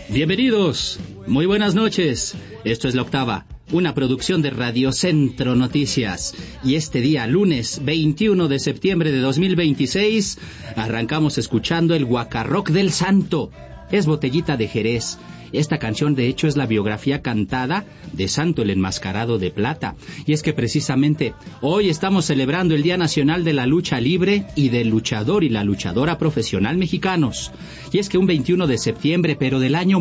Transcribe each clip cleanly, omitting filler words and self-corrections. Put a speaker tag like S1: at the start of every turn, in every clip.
S1: Bienvenidos, muy buenas noches. Esto es La Octava, una producción de Radio Centro Noticias. Y este día, lunes 21 de septiembre de 2026, arrancamos escuchando el Guacarroc del Santo. Es Botellita de Jerez. Esta canción, de hecho, es la biografía cantada de Santo el Enmascarado de Plata. Y es que precisamente hoy estamos celebrando el Día Nacional de la Lucha Libre y del luchador y la luchadora profesional mexicanos. Y es que un 21 de septiembre, pero del año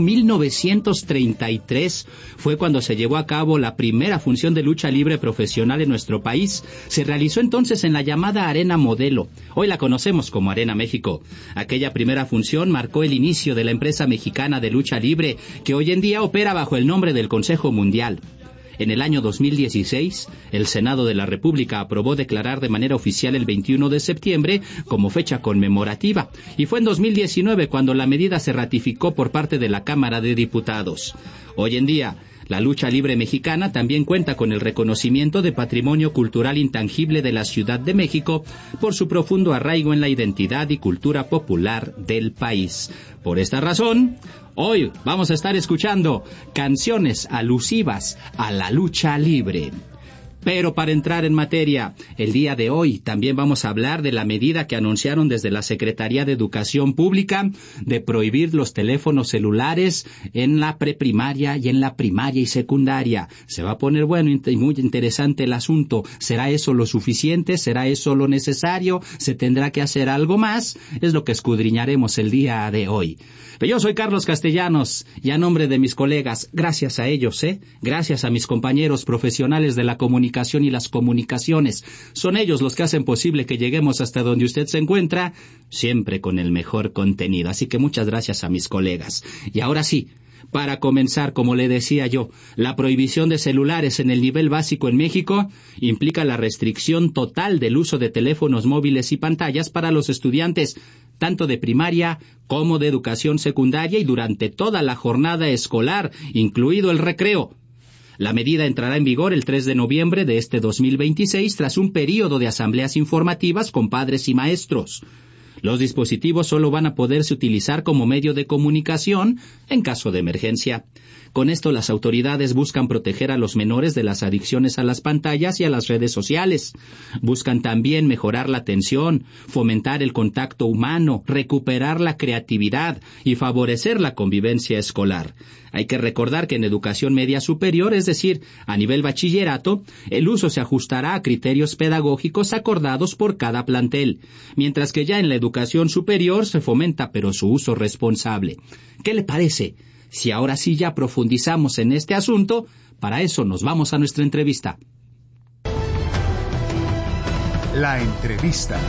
S1: 1933, fue cuando se llevó a cabo la primera función de lucha libre profesional en nuestro país. Se realizó entonces en la llamada Arena Modelo. Hoy la conocemos como Arena México. Aquella primera función marcó el inicio de la empresa mexicana de lucha libre, que hoy en día opera bajo el nombre del Consejo Mundial. En el año 2016, el Senado de la República aprobó declarar de manera oficial el 21 de septiembre como fecha conmemorativa, y fue en 2019 cuando la medida se ratificó por parte de la Cámara de Diputados. Hoy en día, la lucha libre mexicana también cuenta con el reconocimiento de Patrimonio Cultural Intangible de la Ciudad de México por su profundo arraigo en la identidad y cultura popular del país. Por esta razón, hoy vamos a estar escuchando canciones alusivas a la lucha libre. Pero para entrar en materia, el día de hoy también vamos a hablar de la medida que anunciaron desde la Secretaría de Educación Pública de prohibir los teléfonos celulares en la preprimaria y en la primaria y secundaria. Se va a poner bueno y muy interesante el asunto. ¿Será eso lo suficiente? ¿Será eso lo necesario? ¿Se tendrá que hacer algo más? Es lo que escudriñaremos el día de hoy. Pero yo soy Carlos Castellanos y a nombre de mis colegas, gracias a ellos, gracias a mis compañeros profesionales de la comunicación y las comunicaciones, son ellos los que hacen posible que lleguemos hasta donde usted se encuentra, siempre con el mejor contenido. Así que muchas gracias a mis colegas. Y ahora sí, para comenzar, como le decía yo, la prohibición de celulares en el nivel básico en México implica la restricción total del uso de teléfonos móviles y pantallas para los estudiantes, tanto de primaria como de educación secundaria y durante toda la jornada escolar, incluido el recreo. La medida entrará en vigor el 3 de noviembre de este 2026 tras un período de asambleas informativas con padres y maestros. Los dispositivos solo van a poderse utilizar como medio de comunicación en caso de emergencia. Con esto, las autoridades buscan proteger a los menores de las adicciones a las pantallas y a las redes sociales. Buscan también mejorar la atención, fomentar el contacto humano, recuperar la creatividad y favorecer la convivencia escolar. Hay que recordar que en educación media superior, es decir, a nivel bachillerato, el uso se ajustará a criterios pedagógicos acordados por cada plantel, mientras que ya en la educación superior se fomenta, pero su uso responsable. ¿Qué le parece si ahora sí ya profundizamos en este asunto? Para eso nos vamos a nuestra entrevista.
S2: La entrevista.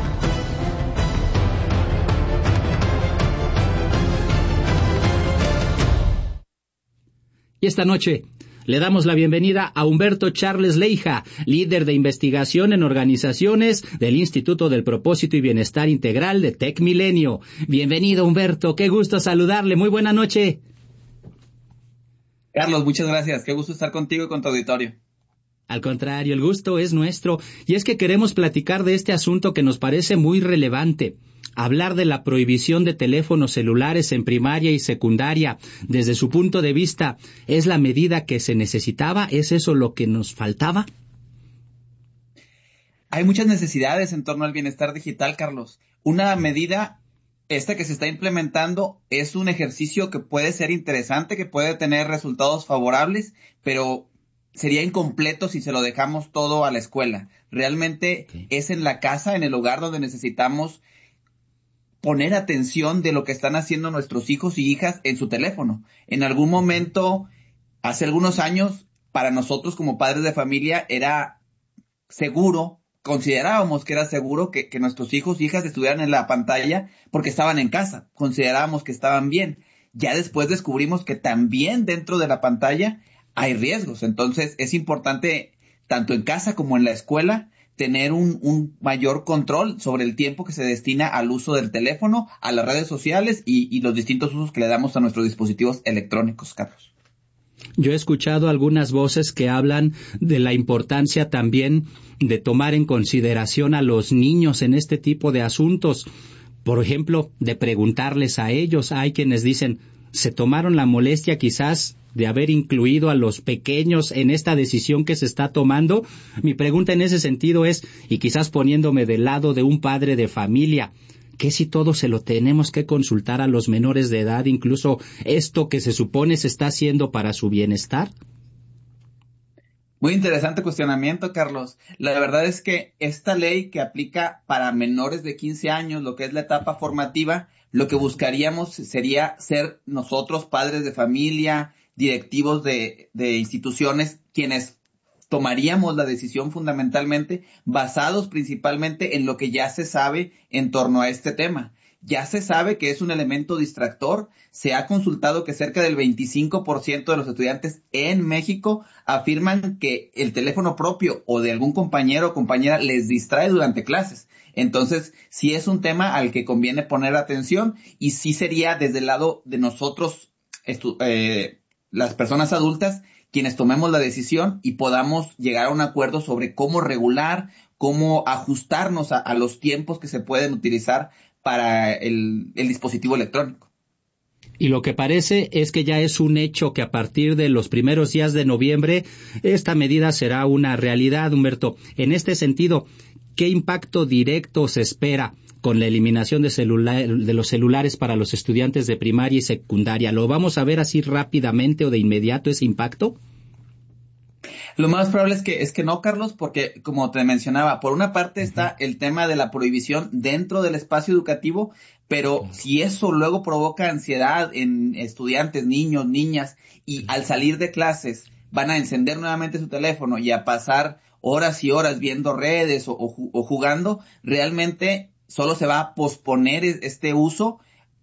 S1: Y esta noche le damos la bienvenida a Humberto Charles Leija, líder de investigación en organizaciones del Instituto del Propósito y Bienestar Integral de Tec Milenio. Bienvenido, Humberto, qué gusto saludarle, muy buena noche.
S3: Carlos, muchas gracias, qué gusto estar contigo y con tu auditorio.
S1: Al contrario, el gusto es nuestro, y es que queremos platicar de este asunto que nos parece muy relevante. Hablar de la prohibición de teléfonos celulares en primaria y secundaria, desde su punto de vista, ¿es la medida que se necesitaba? ¿Es eso lo que nos faltaba?
S3: Hay muchas necesidades en torno al bienestar digital, Carlos. Una medida, esta que se está implementando, es un ejercicio que puede ser interesante, que puede tener resultados favorables, pero sería incompleto si se lo dejamos todo a la escuela. Realmente es en la casa, en el hogar, donde necesitamos poner atención de lo que están haciendo nuestros hijos y hijas en su teléfono. En algún momento, hace algunos años, para nosotros como padres de familia era seguro, considerábamos que era seguro que nuestros hijos y hijas estuvieran en la pantalla porque estaban en casa, considerábamos que estaban bien. Ya después descubrimos que también dentro de la pantalla hay riesgos, entonces es importante, tanto en casa como en la escuela, tener un mayor control sobre el tiempo que se destina al uso del teléfono, a las redes sociales y los distintos usos que le damos a nuestros dispositivos electrónicos, Carlos.
S1: Yo he escuchado algunas voces que hablan de la importancia también de tomar en consideración a los niños en este tipo de asuntos. Por ejemplo, de preguntarles a ellos. Hay quienes dicen, ¿se tomaron la molestia quizás de haber incluido a los pequeños en esta decisión que se está tomando? Mi pregunta en ese sentido es, y quizás poniéndome del lado de un padre de familia, ¿qué si todo se lo tenemos que consultar a los menores de edad, incluso esto que se supone se está haciendo para su bienestar?
S3: Muy interesante cuestionamiento, Carlos. La verdad es que esta ley que aplica para menores de 15 años, lo que es la etapa formativa, lo que buscaríamos sería ser nosotros, padres de familia, directivos de instituciones, quienes tomaríamos la decisión fundamentalmente basados principalmente en lo que ya se sabe en torno a este tema. Ya se sabe que es un elemento distractor. Se ha consultado que cerca del 25% de los estudiantes en México afirman que el teléfono propio o de algún compañero o compañera les distrae durante clases. Entonces, sí es un tema al que conviene poner atención y sí sería desde el lado de nosotros, las personas adultas, quienes tomemos la decisión y podamos llegar a un acuerdo sobre cómo regular, cómo ajustarnos a los tiempos que se pueden utilizar para el dispositivo electrónico.
S1: Y lo que parece es que ya es un hecho que a partir de los primeros días de noviembre esta medida será una realidad, Humberto. En este sentido, ¿qué impacto directo se espera con la eliminación de los celulares para los estudiantes de primaria y secundaria? ¿Lo vamos a ver así rápidamente o de inmediato ese impacto?
S3: Lo más probable es que no, Carlos, porque como te mencionaba, por una parte está el tema de la prohibición dentro del espacio educativo, pero si eso luego provoca ansiedad en estudiantes, niños, niñas, y al salir de clases van a encender nuevamente su teléfono y a pasar horas y horas viendo redes o jugando, realmente solo se va a posponer este uso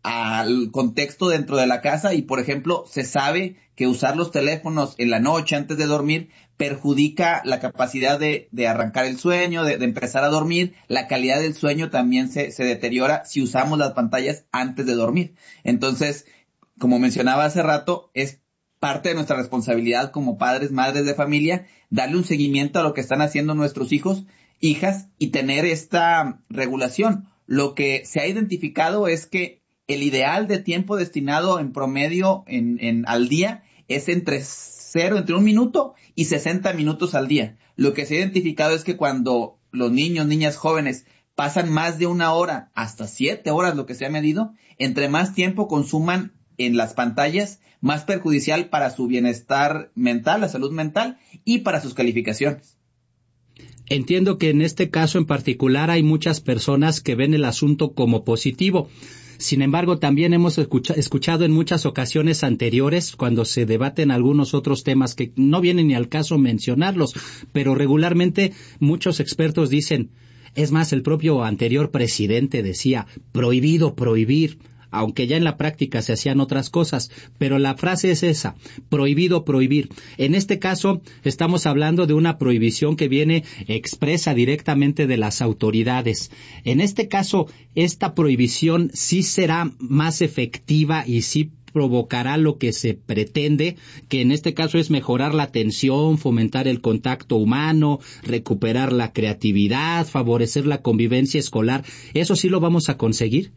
S3: al contexto dentro de la casa y, por ejemplo, se sabe que usar los teléfonos en la noche antes de dormir perjudica la capacidad de arrancar el sueño, de empezar a dormir. La calidad del sueño también se deteriora si usamos las pantallas antes de dormir. Entonces, como mencionaba hace rato, es parte de nuestra responsabilidad como padres, madres de familia, darle un seguimiento a lo que están haciendo nuestros hijos, hijas y tener esta regulación. Lo que se ha identificado es que el ideal de tiempo destinado en promedio al día es entre 1 minuto y 60 minutos al día. Lo que se ha identificado es que cuando los niños, niñas, jóvenes pasan más de 1 hora, hasta 7 horas, lo que se ha medido, entre más tiempo consuman en las pantallas, más perjudicial para su bienestar mental, la salud mental y para sus calificaciones.
S1: Entiendo que en este caso en particular hay muchas personas que ven el asunto como positivo. Sin embargo, también hemos escuchado en muchas ocasiones anteriores, cuando se debaten algunos otros temas que no vienen ni al caso mencionarlos, pero regularmente muchos expertos dicen, es más, el propio anterior presidente decía, prohibido prohibir, aunque ya en la práctica se hacían otras cosas, pero la frase es esa, prohibido prohibir. En este caso, estamos hablando de una prohibición que viene expresa directamente de las autoridades. En este caso, esta prohibición sí será más efectiva y sí provocará lo que se pretende, que en este caso es mejorar la atención, fomentar el contacto humano, recuperar la creatividad, favorecer la convivencia escolar. ¿Eso sí lo vamos a conseguir?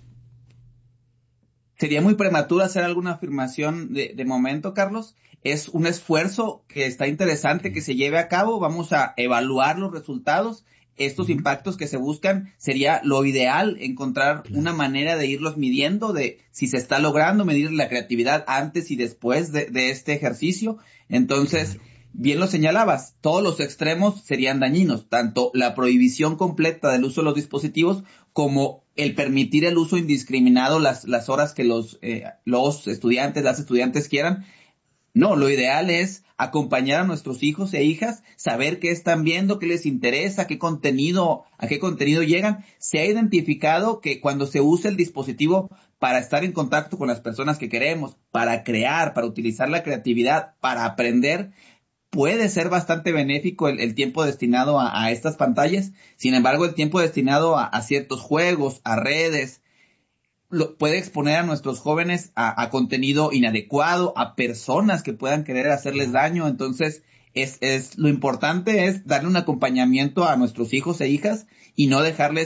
S3: Sería muy prematuro hacer alguna afirmación de momento, Carlos. Es un esfuerzo que está interesante que se lleve a cabo. Vamos a evaluar los resultados. Estos impactos que se buscan sería lo ideal, encontrar una manera de irlos midiendo, de si se está logrando medir la creatividad antes y después de este ejercicio. Entonces, bien lo señalabas, todos los extremos serían dañinos, tanto la prohibición completa del uso de los dispositivos como el permitir el uso indiscriminado las horas que los estudiantes, las estudiantes quieran. No, lo ideal es acompañar a nuestros hijos e hijas, saber qué están viendo, qué les interesa, a qué contenido llegan. Se ha identificado que cuando se usa el dispositivo para estar en contacto con las personas que queremos, para crear, para utilizar la creatividad, para aprender, puede ser bastante benéfico el tiempo destinado a estas pantallas. Sin embargo, el tiempo destinado a ciertos juegos, a redes, puede exponer a nuestros jóvenes a contenido inadecuado, a personas que puedan querer hacerles daño. Entonces, lo importante es darle un acompañamiento a nuestros hijos e hijas y no dejarles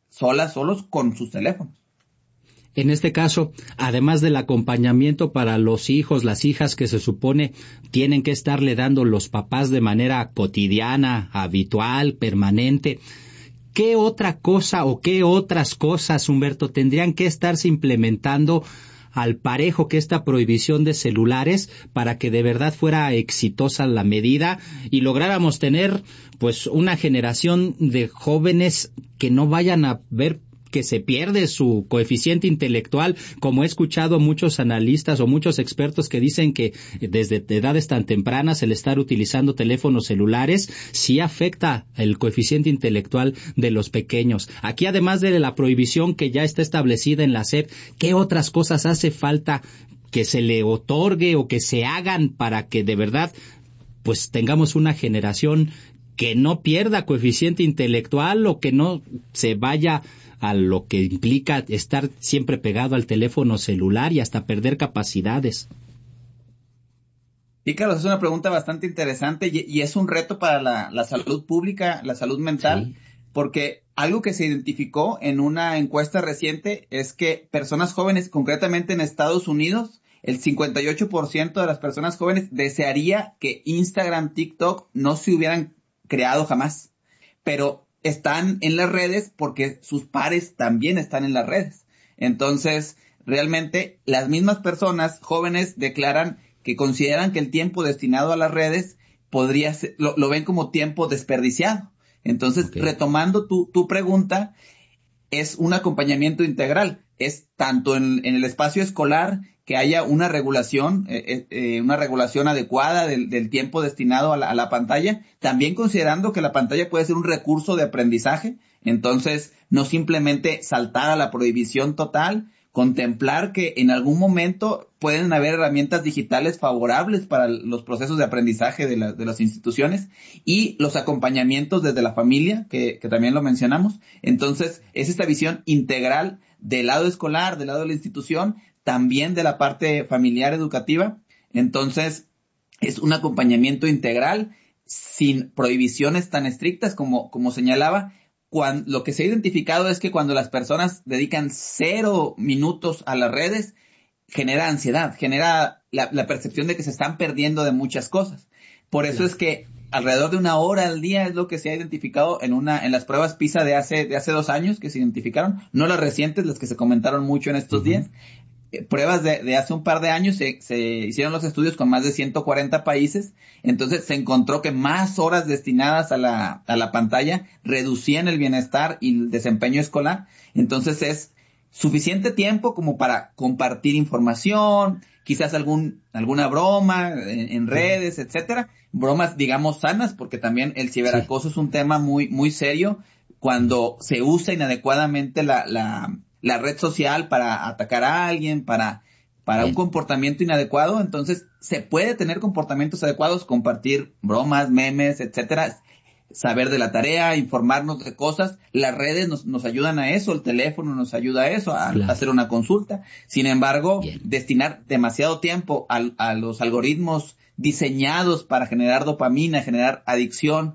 S3: solos con sus teléfonos.
S1: En este caso, además del acompañamiento para los hijos, las hijas que se supone tienen que estarle dando los papás de manera cotidiana, habitual, permanente, ¿qué otra cosa o qué otras cosas, Humberto, tendrían que estarse implementando al parejo que esta prohibición de celulares para que de verdad fuera exitosa la medida y lográramos tener pues una generación de jóvenes que no vayan a ver que se pierde su coeficiente intelectual, como he escuchado a muchos analistas o muchos expertos que dicen que desde edades tan tempranas el estar utilizando teléfonos celulares sí afecta el coeficiente intelectual de los pequeños. Aquí, además de la prohibición que ya está establecida en la SEP, ¿qué otras cosas hace falta que se le otorgue o que se hagan para que de verdad pues tengamos una generación que no pierda coeficiente intelectual o que no se vaya a lo que implica estar siempre pegado al teléfono celular y hasta perder capacidades?
S3: Sí, Carlos, es una pregunta bastante interesante y es un reto para la salud pública, la salud mental, sí. Porque algo que se identificó en una encuesta reciente es que personas jóvenes, concretamente en Estados Unidos, el 58% de las personas jóvenes desearía que Instagram, TikTok no se hubieran creado jamás, pero están en las redes porque sus pares también están en las redes. Entonces, realmente las mismas personas jóvenes declaran que consideran que el tiempo destinado a las redes podría ser, lo ven como tiempo desperdiciado. Entonces, retomando tu pregunta, es un acompañamiento integral. Es tanto en el espacio escolar que haya una regulación adecuada del tiempo destinado a la pantalla, también considerando que la pantalla puede ser un recurso de aprendizaje, entonces no simplemente saltar a la prohibición total, contemplar que en algún momento pueden haber herramientas digitales favorables para los procesos de aprendizaje de las instituciones y los acompañamientos desde la familia, que también lo mencionamos. Entonces, es esta visión integral del lado escolar, del lado de la institución, también de la parte familiar educativa. Entonces, es un acompañamiento integral sin prohibiciones tan estrictas como señalaba. Lo que se ha identificado es que cuando las personas dedican 0 minutos a las redes, genera ansiedad, genera la percepción de que se están perdiendo de muchas cosas. Por eso es que alrededor de 1 hora al día es lo que se ha identificado en las pruebas PISA de hace 2 años que se identificaron, no las recientes, las que se comentaron mucho en estos días. Pruebas de hace un par de años se hicieron los estudios con más de 140 países, entonces se encontró que más horas destinadas a la pantalla reducían el bienestar y el desempeño escolar. Entonces es suficiente tiempo como para compartir información, quizás alguna broma en redes, etcétera, bromas digamos sanas, porque también el ciberacoso es un tema muy muy serio cuando se usa inadecuadamente la red social para atacar a alguien, para un comportamiento inadecuado. Entonces, se puede tener comportamientos adecuados, compartir bromas, memes, etcétera, saber de la tarea, informarnos de cosas. Las redes nos ayudan a eso, el teléfono nos ayuda a eso, a hacer una consulta. Sin embargo, destinar demasiado tiempo a los algoritmos diseñados para generar dopamina, generar adicción,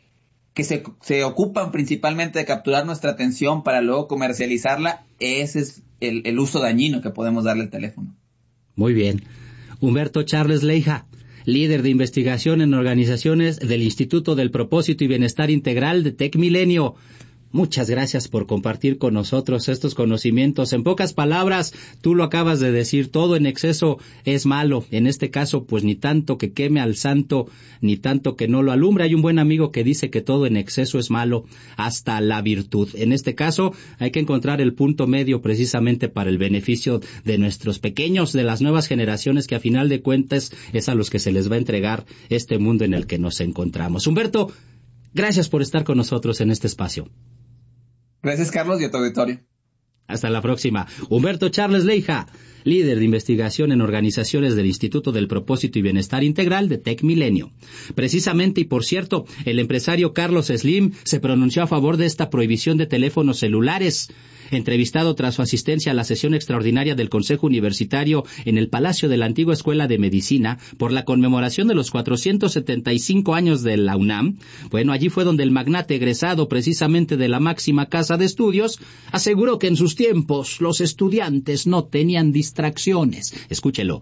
S3: que se ocupan principalmente de capturar nuestra atención para luego comercializarla, ese es el uso dañino que podemos darle al teléfono.
S1: Muy bien. Humberto Charles Leija, líder de investigación en organizaciones del Instituto del Propósito y Bienestar Integral de TecMilenio. Muchas gracias por compartir con nosotros estos conocimientos. En pocas palabras, tú lo acabas de decir, todo en exceso es malo. En este caso, pues ni tanto que queme al santo, ni tanto que no lo alumbre. Hay un buen amigo que dice que todo en exceso es malo, hasta la virtud. En este caso, hay que encontrar el punto medio precisamente para el beneficio de nuestros pequeños, de las nuevas generaciones, que a final de cuentas es a los que se les va a entregar este mundo en el que nos encontramos. Humberto, gracias por estar con nosotros en este espacio.
S3: Gracias, Carlos, y a tu auditorio.
S1: Hasta la próxima. Humberto Charles Leija, líder de investigación en organizaciones del Instituto del Propósito y Bienestar Integral de Tec Milenio. Precisamente, y por cierto, el empresario Carlos Slim se pronunció a favor de esta prohibición de teléfonos celulares. Entrevistado tras su asistencia a la sesión extraordinaria del Consejo Universitario en el Palacio de la antigua Escuela de Medicina por la conmemoración de los 475 años de la UNAM, bueno, allí fue donde el magnate egresado precisamente de la máxima casa de estudios aseguró que en sus tiempos los estudiantes no tenían distracciones. Escúchelo.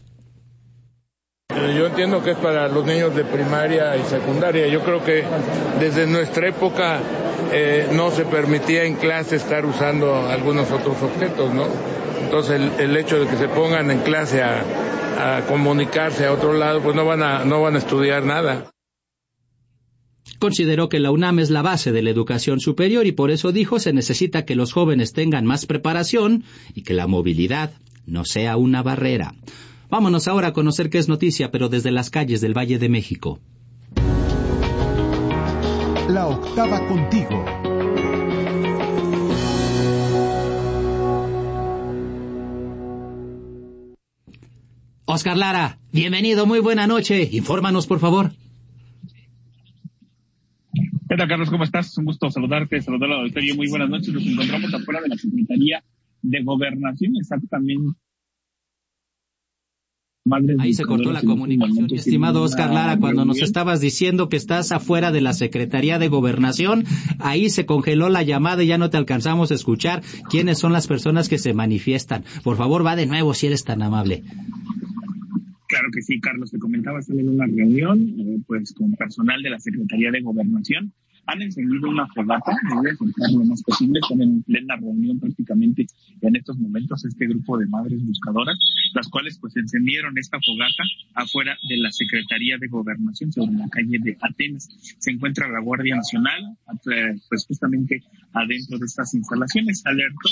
S4: Yo entiendo que es para los niños de primaria y secundaria. Yo creo que desde nuestra época no se permitía en clase estar usando algunos otros objetos, ¿no? Entonces el hecho de que se pongan en clase a comunicarse a otro lado, pues no van a estudiar nada.
S1: Consideró que la UNAM es la base de la educación superior y por eso dijo se necesita que los jóvenes tengan más preparación y que la movilidad no sea una barrera. Vámonos ahora a conocer qué es noticia, pero desde las calles del Valle de México.
S2: La octava contigo.
S1: Oscar Lara, bienvenido, muy buena noche. Infórmanos, por favor.
S5: ¿Qué tal, Carlos? ¿Cómo estás? Un gusto saludarte, saludar al auditorio. Muy buenas noches. Nos encontramos afuera de la Secretaría de Gobernación, exactamente.
S1: Ahí se cortó la comunicación, mi estimado Oscar Lara, cuando nos estabas diciendo que estás afuera de la Secretaría de Gobernación. Ahí se congeló la llamada y ya no te alcanzamos a escuchar quiénes son las personas que se manifiestan. Por favor, va de nuevo si eres tan amable.
S5: Claro que sí, Carlos. Te comentaba, están en una reunión pues con personal de la Secretaría de Gobernación. Han encendido una fogata, me voy a acercar lo más posible, están en plena reunión prácticamente en estos momentos este grupo de madres buscadoras, las cuales pues encendieron esta fogata afuera de la Secretaría de Gobernación sobre la calle de Atenas. Se encuentra la Guardia Nacional pues justamente adentro de estas instalaciones. Alertó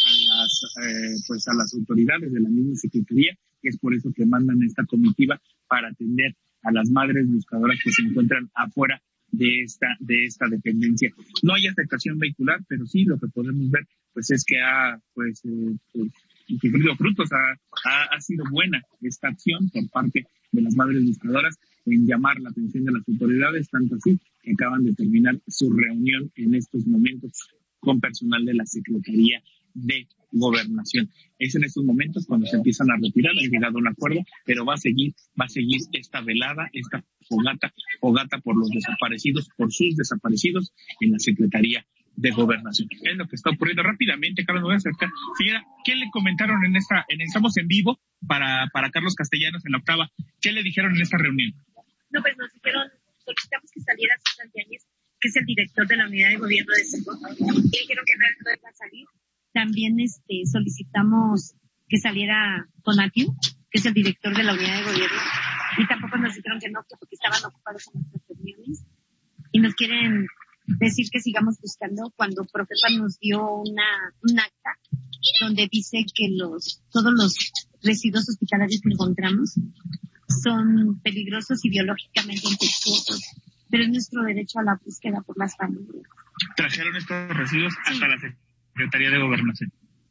S5: a las autoridades de la misma Secretaría, y es por eso que mandan esta comitiva para atender a las madres buscadoras que se encuentran afuera de esta dependencia. No hay afectación vehicular, pero sí lo que podemos ver pues es que ha sufrido frutos, ha sido buena esta acción por parte de las madres buscadoras en llamar la atención de las autoridades, tanto así que acaban de terminar su reunión en estos momentos con personal de la Secretaría de Gobernación. Es en estos momentos cuando se empiezan a retirar, han llegado a un acuerdo, pero va a seguir esta velada, esta fogata por los desaparecidos, por sus desaparecidos en la Secretaría de Gobernación. Es lo que está ocurriendo rápidamente. Carlos, me voy a acercar. Señora, ¿qué le comentaron estamos en vivo para Carlos Castellanos en la octava? ¿Qué le dijeron en esta reunión?
S6: No, pues nos dijeron, solicitamos que saliera Susan Yáñez, que es el director de la unidad de gobierno de Seco, y dijeron que no iba a salir. También solicitamos que saliera Tonatiu, que es el director de la unidad de gobierno, y tampoco nos dijeron que no, porque estaban ocupados en nuestras reuniones, y nos quieren decir que sigamos buscando cuando Profepa nos dio un acta donde dice que todos los residuos hospitalarios que encontramos son peligrosos y biológicamente infecciosos, pero es nuestro derecho a la búsqueda por las familias.
S5: Trajeron estos residuos hasta la Secretaría de Gobernación.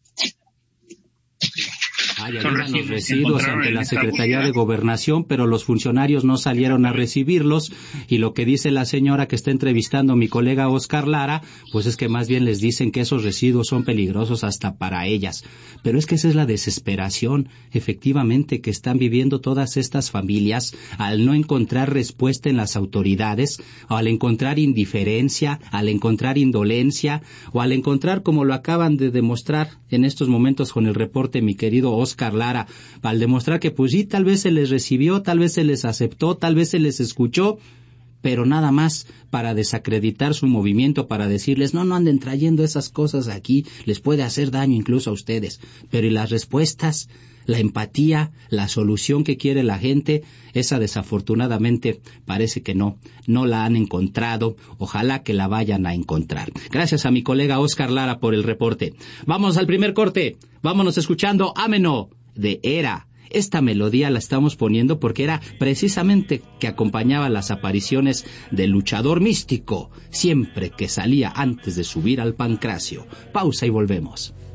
S1: Llegan los residuos ante la Secretaría de Gobernación, pero los funcionarios no salieron a recibirlos, y lo que dice la señora que está entrevistando a mi colega Oscar Lara, pues es que más bien les dicen que esos residuos son peligrosos hasta para ellas. Pero es que esa es la desesperación, efectivamente, que están viviendo todas estas familias al no encontrar respuesta en las autoridades, o al encontrar indiferencia, al encontrar indolencia, o al encontrar, como lo acaban de demostrar en estos momentos con el reporte mi querido Oscar Lara, al demostrar que pues sí, tal vez se les recibió, tal vez se les aceptó, tal vez se les escuchó, pero nada más para desacreditar su movimiento, para decirles, no anden trayendo esas cosas aquí, les puede hacer daño incluso a ustedes. Pero ¿y las respuestas? La empatía, la solución que quiere la gente, esa desafortunadamente parece que no la han encontrado. Ojalá que la vayan a encontrar. Gracias a mi colega Oscar Lara por el reporte. Vamos al primer corte. Vámonos escuchando Ameno de Era. Esta melodía la estamos poniendo porque era precisamente que acompañaba las apariciones del luchador místico, siempre que salía antes de subir al pancracio. Pausa y volvemos.